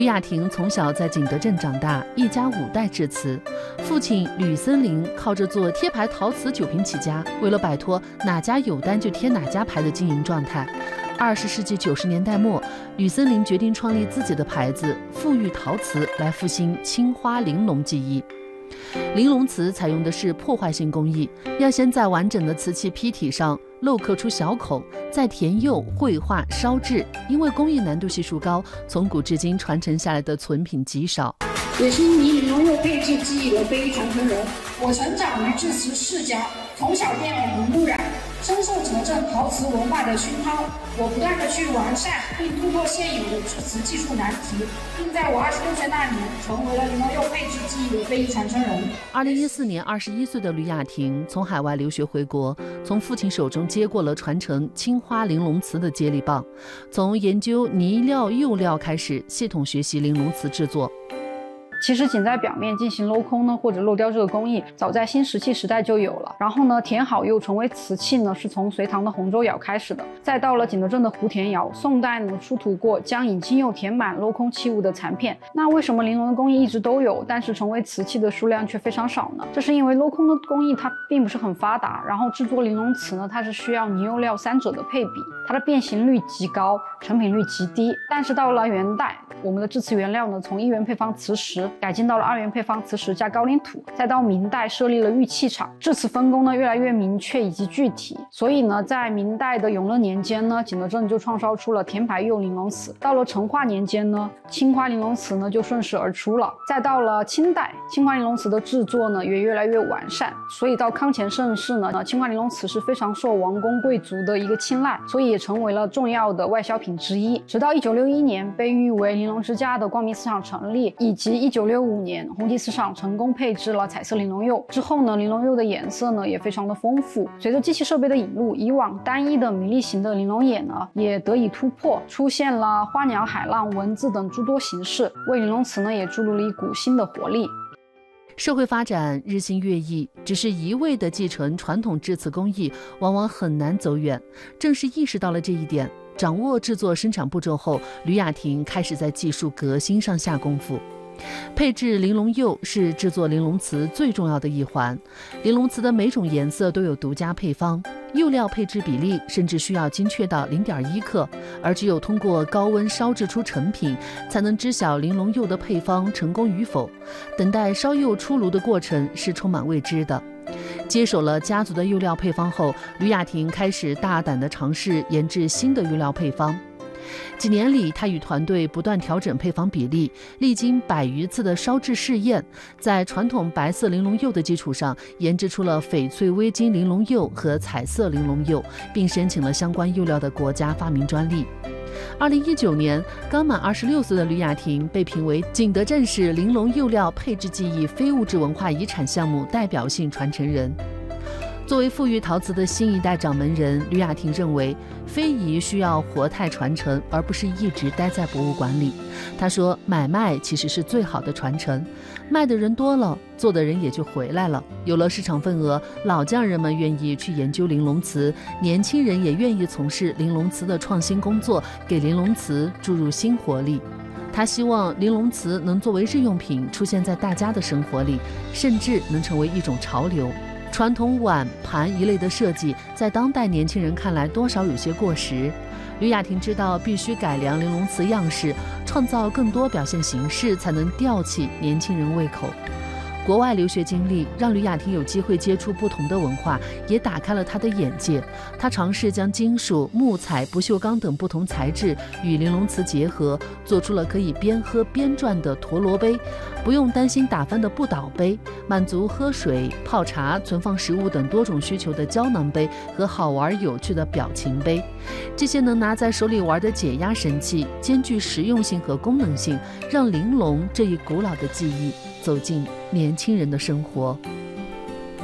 吕雅婷从小在景德镇长大，一家5代制瓷。父亲吕森林靠着做贴牌陶瓷酒瓶起家，为了摆脱哪家有单就贴哪家牌的经营状态，20世纪90年代末，吕森林决定创立自己的牌子富裕陶瓷，来复兴青花玲珑技艺。玲珑瓷采用的是破坏性工艺，要先在完整的瓷器坯体上镂刻出小孔，再填釉、绘画、烧制。因为工艺难度系数高，从古至今传承下来的存品极少。 也是以玲珑釉配制技艺的非遗传承人。我成长于制瓷世家，从小便耳濡目染，深受景德镇陶瓷文化的熏陶。我不断地去完善并突破现有的制瓷技术难题，并在我26岁那年成为了玲珑釉配制技艺的非遗传承人。 2014年，21岁的吕雅婷从海外留学回国，从父亲手中接过了传承青花玲珑瓷的接力棒，从研究泥料、釉料开始，系统学习玲珑瓷制作。 其实仅在表面进行镂空呢，或者镂雕这个工艺，早在新石器时代就有了。然后呢，填好釉成为瓷器呢，是从隋唐的洪州窑开始的，再到了景德镇的湖田窑。宋代呢，出土过将引青釉填满镂空器物的残片。那为什么玲珑的工艺一直都有，但是成为瓷器的数量却非常少呢？这是因为镂空的工艺它并不是很发达，然后制作玲珑瓷呢，它是需要泥釉料3者的配比，它的变形率极高，成品率极低。但是到了元代，我们的制瓷原料呢，从1元配方瓷石改进到了2元配方瓷石加高岭土，再到明代设立了玉器厂，制瓷分工呢越来越明确以及具体。所以呢，在明代的永乐年间呢，景德镇就创烧出了填牌釉玲珑瓷。到了成化年间呢，青花玲珑瓷呢就顺势而出了。再到了清代，青花玲珑瓷的制作呢也越来越完善。所以到康乾盛世呢，青花玲珑瓷是非常受王公贵族的一个青睐，所以也成为了重要的外销品之一。直到1961年被誉为玲珑之家的光明瓷厂成立，以及1965年红旗瓷厂成功配置了彩色玲珑釉之后呢，玲珑釉的颜色呢也非常的丰富。随着机器设备的引入，以往单一的米粒形的玲珑眼呢也得以突破，出现了花鸟、海浪、蚊子等诸多形式，为玲珑瓷呢也注入了一股新的活力。 社会发展日新月异，只是一味地继承传统制瓷工艺，往往很难走远。正是意识到了这一点，掌握制作生产步骤后，吕雅婷开始在技术革新上下功夫。配置玲珑釉是制作玲珑瓷最重要的一环，玲珑瓷的每种颜色都有独家配方，釉料配置比例甚至需要精确到0.1克，而只有通过高温烧制出成品，才能知晓玲珑釉的配方成功与否。等待烧釉出炉的过程是充满未知的。接手了家族的釉料配方后，吕雅婷开始大胆地尝试研制新的釉料配方。几年里，他与团队不断调整配方比例，历经100余次的烧制试验，在传统白色玲珑釉的基础上，研制出了翡翠微晶玲珑釉和彩色玲珑釉，并申请了相关釉料的国家发明专利。2019年，刚满26岁的吕雅婷被评为景德镇市玲珑釉料配制技艺非物质文化遗产项目代表性传承人。作为富裕陶瓷的新一代掌门人，吕雅婷认为非遗需要活态传承，而不是一直待在博物馆里。他说，买卖其实是最好的传承，卖的人多了，做的人也就回来了，有了市场份额，老匠人们愿意去研究玲珑瓷，年轻人也愿意从事玲珑瓷的创新工作，给玲珑瓷注入新活力。他希望玲珑瓷能作为日用品出现在大家的生活里，甚至能成为一种潮流。传统碗盘一类的设计在当代年轻人看来多少有些过时，吕雅婷知道必须改良玲珑瓷样式，创造更多表现形式，才能吊起年轻人胃口。国外留学经历让吕雅婷有机会接触不同的文化，也打开了她的眼界。她尝试将金属、木材、不锈钢等不同材质与玲珑瓷结合，做出了可以边喝边转的陀螺杯，不用担心打翻的不倒杯，满足喝水、泡茶、存放食物等多种需求的胶囊杯和好玩有趣的表情杯。这些能拿在手里玩的解压神器，兼具实用性和功能性，让玲珑这一古老的技艺走进年轻人的生活。